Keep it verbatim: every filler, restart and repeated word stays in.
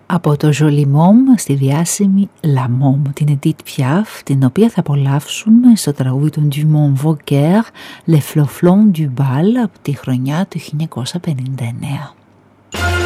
Από το Joli Môme στη διάσημη La Môme, την Edith Piaf, την οποία θα απολαύσουμε στο τραγούδι του Dumont Vaugher, Le Flonflon du Bal, από τη χρονιά του χίλια εννιακόσια πενήντα εννέα.